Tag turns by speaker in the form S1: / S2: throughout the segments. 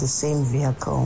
S1: the same vehicle.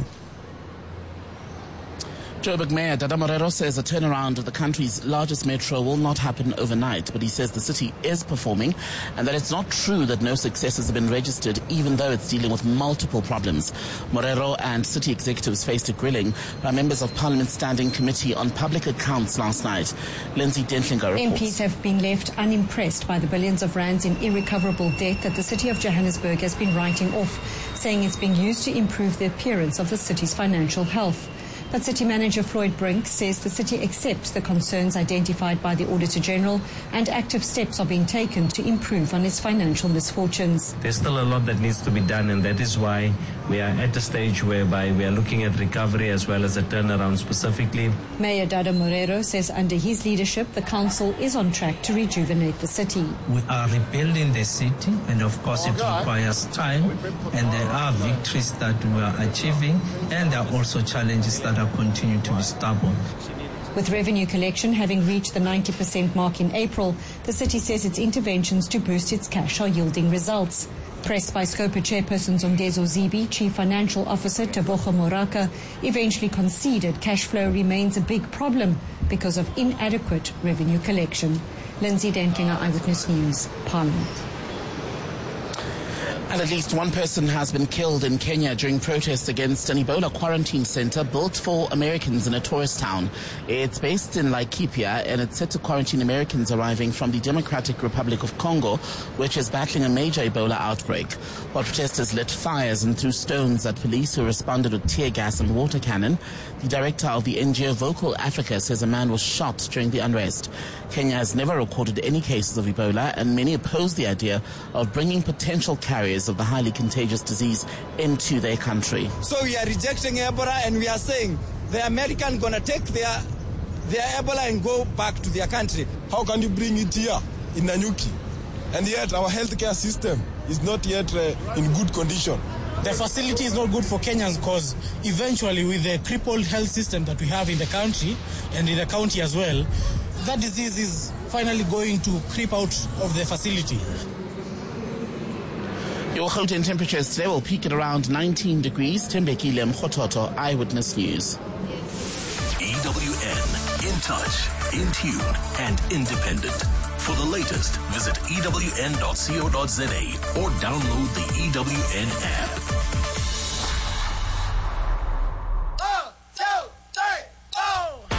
S2: Joburg Mayor Dada Morero says a turnaround of the country's largest metro will not happen overnight, but he says the city is performing and that it's not true that no successes have been registered, even though it's dealing with multiple problems. Morero and city executives faced a grilling by members of Parliament's Standing Committee on Public Accounts last night. Lindsay Dentlinger reports.
S3: MPs have been left unimpressed by the billions of rands in irrecoverable debt that the city of Johannesburg has been writing off, saying it's being used to improve the appearance of the city's financial health. But City Manager Floyd Brink says the city accepts the concerns identified by the Auditor General and active steps are being taken to improve on its financial misfortunes.
S4: There's still a lot that needs to be done, and that is why we are at a stage whereby we are looking at recovery as well as a turnaround specifically.
S3: Mayor Dada Morero says under his leadership, the council is on track to rejuvenate the city.
S5: We are rebuilding the city, and of course it requires time, and there are victories that we are achieving, and there are also challenges that are continuing to be stubborn.
S3: With revenue collection having reached the 90% mark in April, the city says its interventions to boost its cash are yielding results. Pressed by Scopa chairperson Zondezo Zibi, Chief Financial Officer Tebogo Moraka eventually conceded cash flow remains a big problem because of inadequate revenue collection. Lindsay Dentlinger, Eyewitness News, Parliament.
S2: And at least one person has been killed in Kenya during protests against an Ebola quarantine center built for Americans in a tourist town. It's based in Laikipia and it's set to quarantine Americans arriving from the Democratic Republic of Congo, which is battling a major Ebola outbreak. While protesters lit fires and threw stones at police who responded with tear gas and water cannon, the director of the NGO Vocal Africa says a man was shot during the unrest. Kenya has never recorded any cases of Ebola, and many oppose the idea of bringing potential carriers of the highly contagious disease into their country.
S6: So we are rejecting Ebola, and we are saying the Americans going to take their Ebola and go back to their country.
S7: How can you bring it here in Nanyuki? And yet our healthcare system is not yet in good condition.
S8: The facility is not good for Kenyans because eventually with the crippled health system that we have in the country and in the county as well, that disease is finally going to creep out of the facility.
S2: Your Gauteng temperatures today will peak at around 19 degrees. Tembekile Mkhototo, Eyewitness News.
S9: EWN, in touch, in tune, and independent. For the latest, visit ewn.co.za or download the EWN app.